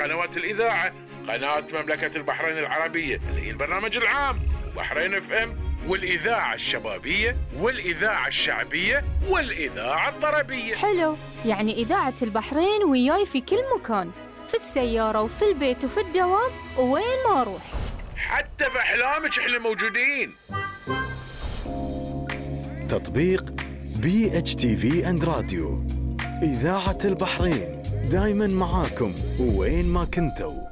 قنوات الإذاعة: قناة مملكة البحرين العربية اللي هي البرنامج العام، بحرين اف ام، والإذاعة الشبابية، والإذاعة الشعبية، والإذاعة الطربية. حلو، يعني إذاعة البحرين وياي في كل مكان، في السيارة وفي البيت وفي الدوام ووين ما أروح. حتى في أحلامك إحنا موجودين. تطبيق BHTV and راديو، إذاعة البحرين، دايماً معاكم وين ما كنتوا.